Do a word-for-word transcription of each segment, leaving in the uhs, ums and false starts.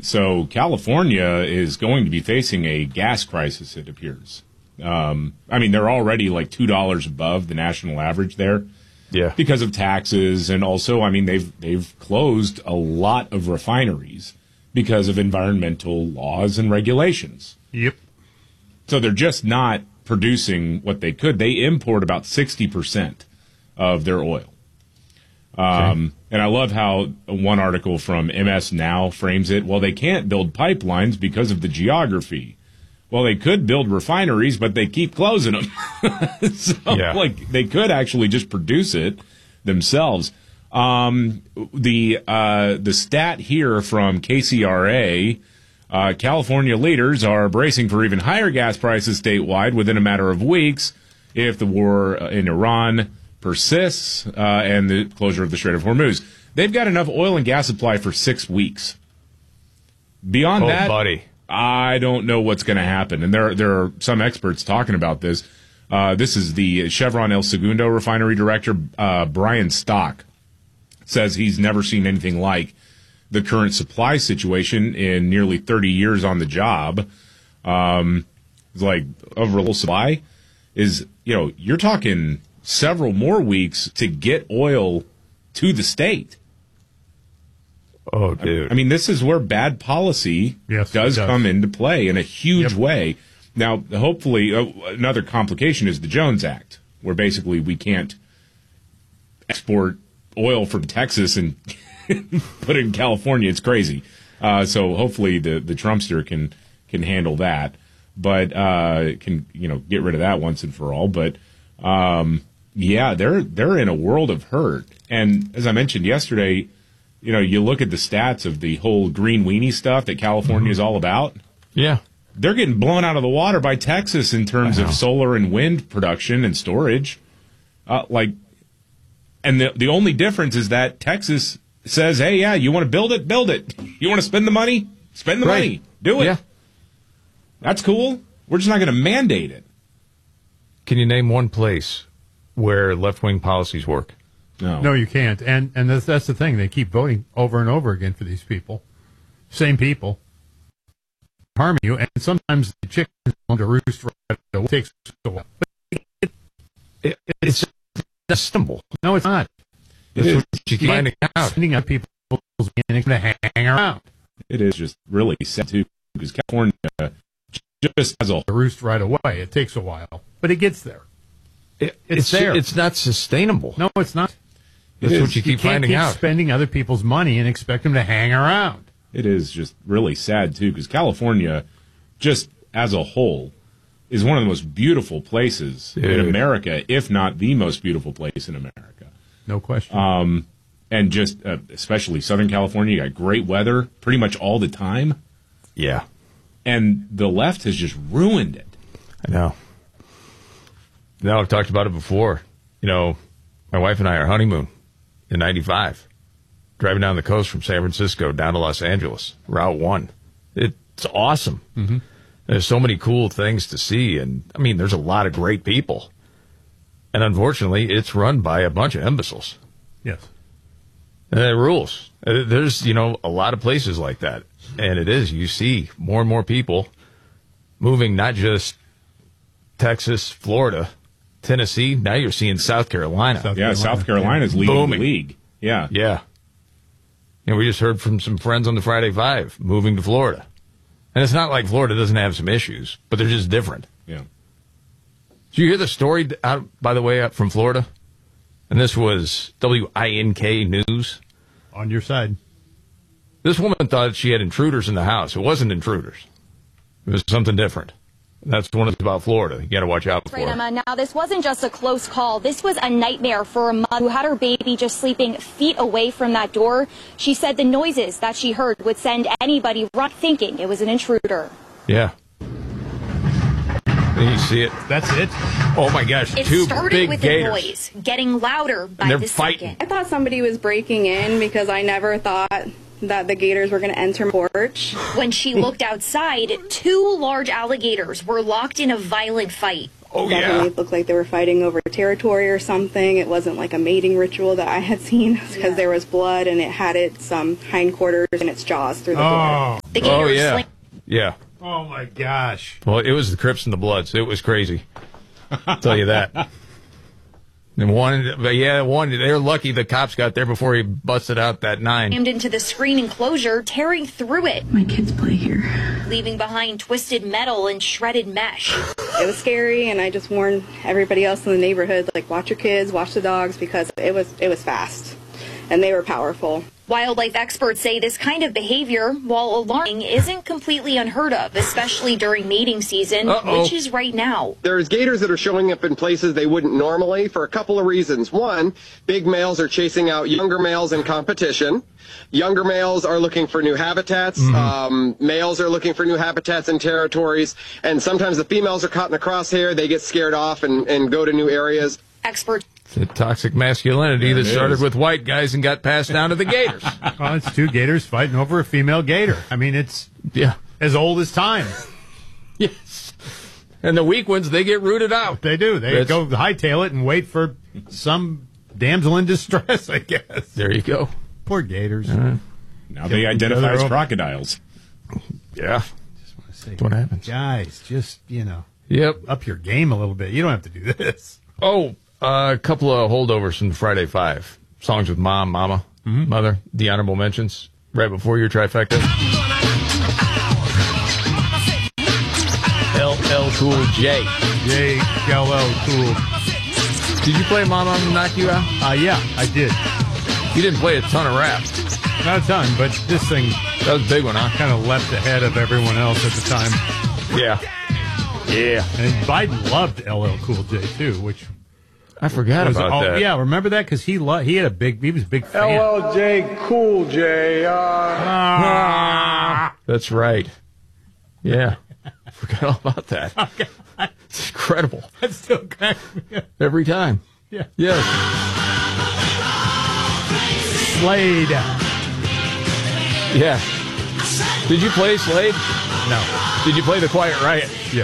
so California is going to be facing a gas crisis, it appears. Um, I mean, they're already like two dollars above the national average there. Yeah. Because of taxes, and also, I mean, they've they've closed a lot of refineries because of environmental laws and regulations. Yep. So they're just not producing what they could. They import about sixty percent of their oil. Um, okay. And I love how one article from M S Now frames it. Well, they can't build pipelines because of the geography. Well, they could build refineries, but they keep closing them. so, yeah. like, they could actually just produce it themselves. Um, the uh, the stat here from K C R A, uh, California leaders are bracing for even higher gas prices statewide within a matter of weeks if the war in Iran persists uh, and the closure of the Strait of Hormuz. They've got enough oil and gas supply for six weeks. Beyond oh, that, buddy. I don't know what's going to happen. And there, there are some experts talking about this. Uh, this is the Chevron El Segundo refinery director, uh, Brian Stock, says he's never seen anything like the current supply situation in nearly thirty years on the job. Um, it's like overall supply is, you know, you're talking several more weeks to get oil to the state. Oh, dude. I mean, this is where bad policy yes, does, does come into play in a huge yep. way. Now, hopefully, uh, another complication is the Jones Act, where basically we can't export oil from Texas and put it in California. It's crazy. Uh, so hopefully the, the Trumpster can can handle that, but uh, can you know get rid of that once and for all. But um, yeah, they're they're in a world of hurt. And as I mentioned yesterday, you know, you look at the stats of the whole green weenie stuff that California mm-hmm. is all about. Yeah. They're getting blown out of the water by Texas in terms of solar and wind production and storage. Uh, like, and the the only difference is that Texas says, hey, yeah, you want to build it? Build it. You want to spend the money? Spend the right. money. Do it. Yeah. That's cool. We're just not going to mandate it. Can you name one place where left-wing policies work? No. No, you can't. And and that's, that's the thing. They keep voting over and over again for these people. Same people. Harm you, and sometimes the chickens want to roost right away. It takes a while. But it, it, it's simple. No, it's not. That's it what is. you keep finding out. Sending out people to hang around. It is just really sad, too, because California just has a roost right away. It takes a while, but it gets there. It, it's, it's there. It's not sustainable. No, it's not. That's what you keep you can't finding keep out. Spending other people's money and expect them to hang around. It is just really sad, too, because California, just as a whole, is one of the most beautiful places Dude. in America, if not the most beautiful place in America. No question. Um, and just, uh, especially Southern California, you got great weather pretty much all the time. Yeah. And the left has just ruined it. I know. No, I've talked about it before. You know, my wife and I are honeymoon in ninety-five. Driving down the coast from San Francisco down to Los Angeles, Route one. It's awesome. Mm-hmm. There's so many cool things to see. And, I mean, there's a lot of great people. And, unfortunately, it's run by a bunch of imbeciles. Yes. And it rules. There's, you know, a lot of places like that. And it is. You see more and more people moving not just Texas, Florida, Tennessee. Now you're seeing South Carolina. South yeah, Carolina. South Carolina's yeah. leading Booming. the league. Yeah. Yeah. And we just heard from some friends on the Friday Five moving to Florida. And it's not like Florida doesn't have some issues, but they're just different. Yeah. Did you hear the story, out, by the way, out from Florida? And this was W I N K News. On your side. This woman thought she had intruders in the house. It wasn't intruders. It was something different. That's one that's about Florida. You got to watch out for right, it. Emma. Now, this wasn't just a close call. This was a nightmare for a mother who had her baby just sleeping feet away from that door. She said the noises that she heard would send anybody run thinking it was an intruder. Yeah. You see it. That's it. Oh, my gosh. It Two started big with gators. a noise, getting louder by they're the fighting. second. I thought somebody was breaking in because I never thought that the gators were going to enter my porch. When she looked outside, two large alligators were locked in a violent fight. Oh, Definitely yeah. looked like they were fighting over territory or something. It wasn't like a mating ritual that I had seen because yeah. there was blood and it had its um, hindquarters and its jaws through the oh. door. The oh, Gators yeah. sling- Yeah. Oh, my gosh. Well, it was the Crips and the Bloods. It was crazy. I'll tell you that. And one, but yeah, one, they're lucky the cops got there before he busted out that nine. Jammed into the screen enclosure, tearing through it. My kids play here. Leaving behind twisted metal and shredded mesh. It was scary, and I just warned everybody else in the neighborhood, like, watch your kids, watch the dogs, because it was it was fast, and they were powerful. Wildlife experts say this kind of behavior, while alarming, isn't completely unheard of, especially during mating season, Uh-oh. which is right now. There's gators that are showing up in places they wouldn't normally for a couple of reasons. One, big males are chasing out younger males in competition. Younger males are looking for new habitats. Mm-hmm. Um, males are looking for new habitats and territories. And sometimes the females are caught in a crosshair. They get scared off and, and go to new areas. Experts. The toxic masculinity There that it started is. with white guys and got passed down to the gators. Well, it's two gators fighting over a female gator. I mean, it's Yeah. as old as time. Yes. And the weak ones, they get rooted out. They do. They That's- go hightail it and wait for some damsel in distress, I guess. There you go. Poor gators. Uh, Now they Each identify other as over. crocodiles. Yeah. Just want to say, What happens? guys, just, you know, Yep. up your game a little bit. You don't have to do this. Oh, uh, a couple of holdovers from Friday Five. Songs with Mom, Mama, Mother, the honorable mentions right before your trifecta. L L Cool J. J L L Cool. Did you play Mama Knock You Out? Uh, yeah, I did. You didn't play a ton of rap. Not a ton, but this thing That was a big one, huh? kind of leapt ahead of everyone else at the time. Yeah. Yeah. And Biden loved L L Cool J, too, which I forgot was, about oh, that. yeah, remember that? Because he, lo- he had a big, he was a big fan. L L J Cool J. Uh, Ah. That's right. Yeah. Forgot all about that. It's incredible. That's still kind of, Every time. yeah. Yes. Slade. Yeah. Did you play Slade? No. Did you play The Quiet Riot? Yes.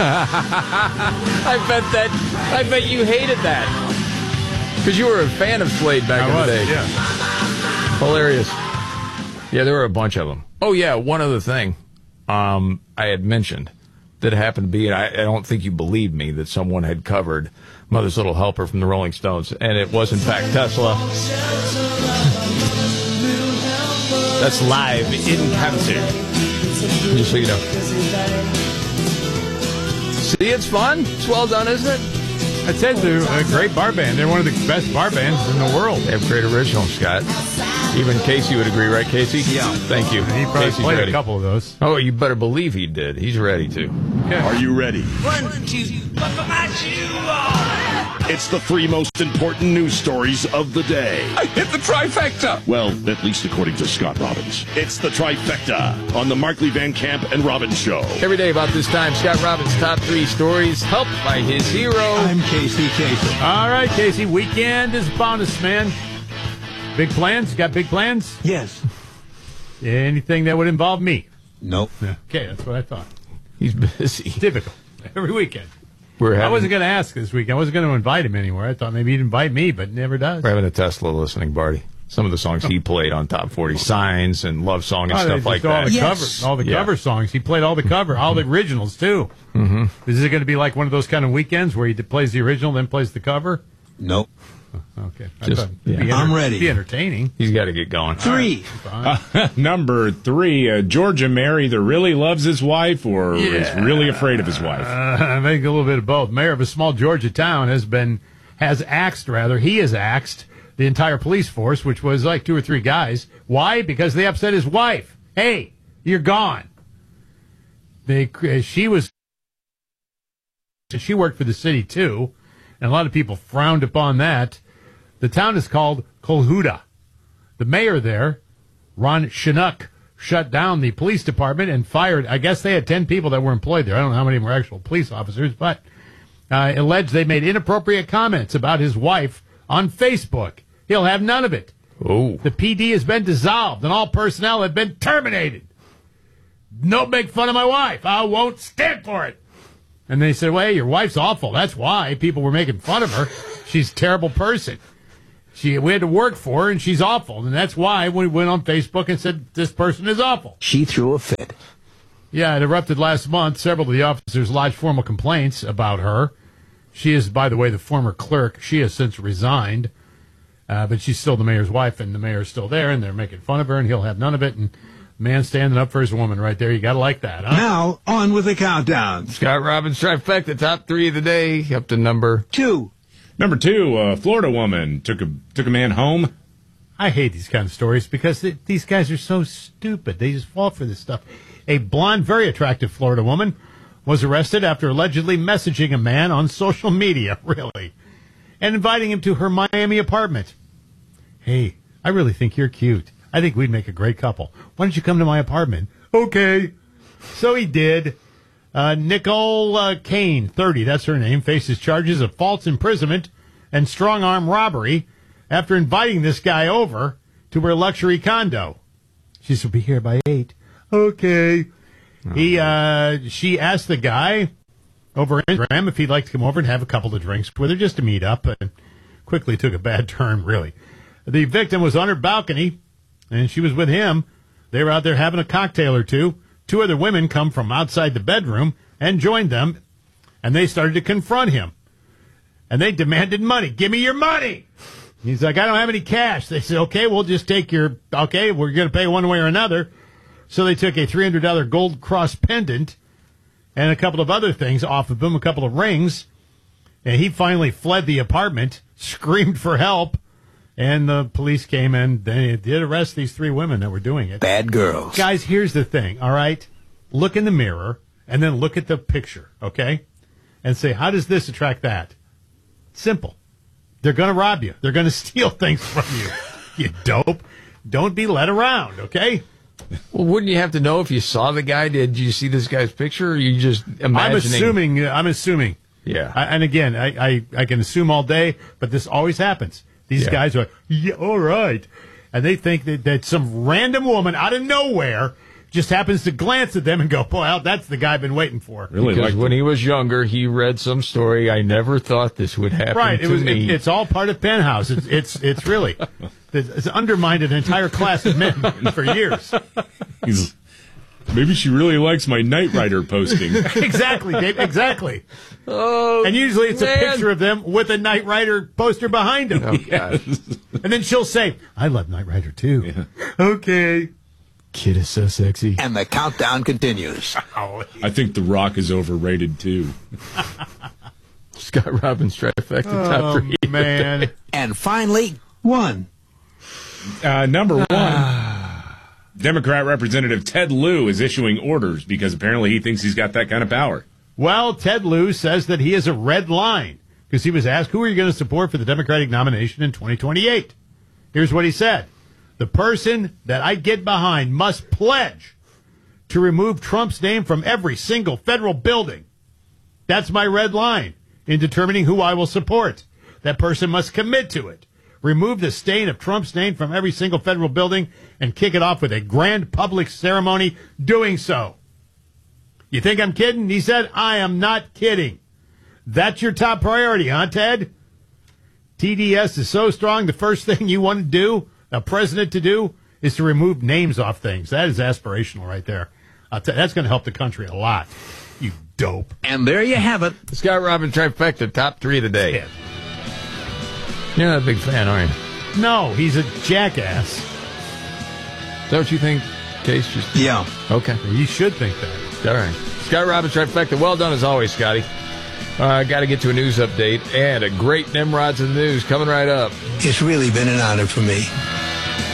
I bet that. I bet you hated that. Because you were a fan of Slade back I in was, the day. yeah. Hilarious. Yeah, there were a bunch of them. Oh, yeah, one other thing um, I had mentioned that happened to be, and I, I don't think you believed me, that someone had covered Mother's Little Helper from the Rolling Stones, and it was, in fact, Tesla. That's live in concert. Just so you know. See, it's fun. It's well done, isn't it? I said they're a great bar band. They're one of the best bar bands in the world. They have great originals, Scott. Even Casey would agree, right, Casey? Yeah. Thank you. He probably Casey's played ready. a couple of those. Oh, you better believe he did. He's ready to. Okay. Are you ready? One, two, buckle my shoe on. It's the three most important news stories of the day. I hit the trifecta. Well, at least according to Scott Robbins. It's the trifecta on the Markley Van Camp and Robbins Show. Every day about this time, Scott Robbins' top three stories, helped by his hero. I'm Casey Kasem. All right, Casey. Weekend is upon us, man. Big plans? Got big plans? Yes. Anything that would involve me? Nope. Okay, that's what I thought. He's busy. Typical. Every weekend. We're having, I wasn't going to ask this week. I wasn't going to invite him anywhere. I thought maybe he'd invite me, but never does. we're having a Tesla listening party. Some of the songs he played on Top forty, Signs and Love Song and Oh, they stuff just like all that. The Yes. cover, all the Yeah. cover songs. He played all the cover, all the originals too. Mm-hmm. Is it going to be like one of those kind of weekends where he plays the original, then plays the cover? Nope. Okay, I Just- thought it'd be yeah. I'm ready. Be entertaining. He's got to get going. Three. Number three, uh, Georgia Mayor either really loves his wife or is really afraid of his wife. Uh, I think a little bit of both. Mayor of a small Georgia town has been has axed rather. He has axed the entire police force, which was like two or three guys. Why? Because they upset his wife. Hey, you're gone. They she was she worked for the city too, and a lot of people frowned upon that. The town is called Colhuda. The mayor there, Ron Chinook, shut down the police department and fired, I guess they had ten people that were employed there. I don't know how many were actual police officers, but uh, alleged they made inappropriate comments about his wife on Facebook. He'll have none of it. Oh. The P D has been dissolved and all personnel have been terminated. Don't make fun of my wife. I won't stand for it. And they said, well, hey, your wife's awful. That's why people were making fun of her. She's a terrible person. She, we had to work for her, and she's awful. And that's why we went on Facebook and said, this person is awful. She threw a fit. Yeah, it erupted last month. Several of the officers lodged formal complaints about her. She is, by the way, the former clerk. She has since resigned, uh, but she's still the mayor's wife, and the mayor's still there, and they're making fun of her, and he'll have none of it. And man standing up for his woman right there. You got to like that, huh? Now, on with the countdown. Scott Robbins trifecta, top three of the day, up to number Two. Number two, a Florida woman took a took a man home. I hate these kind of stories because th- these guys are so stupid. They just fall for this stuff. A blonde, very attractive Florida woman was arrested after allegedly messaging a man on social media, really, and inviting him to her Miami apartment. Hey, I really think you're cute. I think we'd make a great couple. Why don't you come to my apartment? Okay. So he did. Uh, Nicole uh, Kane, thirty, that's her name, faces charges of false imprisonment and strong-arm robbery after inviting this guy over to her luxury condo. She said, be here by eight. Okay. Oh, he, uh, she asked the guy over Instagram if he'd like to come over and have a couple of drinks with her just to meet up, and quickly took a bad turn, really. The victim was on her balcony, and she was with him. They were out there having a cocktail or two. Two other women come from outside the bedroom and joined them, and they started to confront him. And they demanded money. Give me your money! He's like, I don't have any cash. They said, okay, we'll just take your, okay, we're going to pay one way or another. So they took a three hundred dollars gold cross pendant and a couple of other things off of him, a couple of rings. And he finally fled the apartment, screamed for help, and the police came in. They did arrest these three women that were doing it. Bad girls. Guys, here's the thing, all right? Look in the mirror and then look at the picture, okay? And say, how does this attract that? Simple. They're going to rob you. They're going to steal things from you. You dope. Don't be led around, okay? Well, wouldn't you have to know if you saw the guy? Did you see this guy's picture, or are you just imagining? I'm assuming. I'm assuming. Yeah. I, and again, I, I, I can assume all day, but this always happens. These Yeah. guys are like, yeah, all right. And they think that, that some random woman out of nowhere just happens to glance at them and go, boy, that's the guy I've been waiting for. Really, Because like when he was younger, he read some story. I never thought this would happen Right. to It was, me. it, it's all part of Penthouse. It's, it's, it's really, it's undermined an entire class of men for years. he's, maybe she really likes my Knight Rider posting. Exactly, Dave, exactly. Oh, And usually it's man. a picture of them with a Knight Rider poster behind them. Oh, God. And then she'll say, I love Knight Rider too. Yeah. Okay. Kid is so sexy. And the countdown continues. I think The Rock is overrated too. Scott Robbins trifecta, top Oh, three. man. And finally, one. Uh, number one, Democrat Representative Ted Lieu is issuing orders because apparently he thinks he's got that kind of power. Well, Ted Lieu says that he is a red line because he was asked, who are you going to support for the Democratic nomination in twenty twenty-eight? Here's what he said. The person that I get behind must pledge to remove Trump's name from every single federal building. That's my red line in determining who I will support. That person must commit to it. Remove the stain of Trump's name from every single federal building and kick it off with a grand public ceremony doing so. You think I'm kidding? He said, I am not kidding. That's your top priority, huh, Ted? T D S is so strong, the first thing you want to do, a president to do, is to remove names off things. That is aspirational right there. I'll tell you, that's going to help the country a lot. You dope. And there you have it. Scott Robbins trifecta, top three of the day. Yeah. You're not a big fan, are you? No, he's a jackass. Is that what you think, Case? Just Yeah. Okay. You should think that. All right. Scott Robbins trifecta. Well done as always, Scotty. Uh, got to get to a news update and a great Nimrods in the news coming right up. It's really been an honor for me.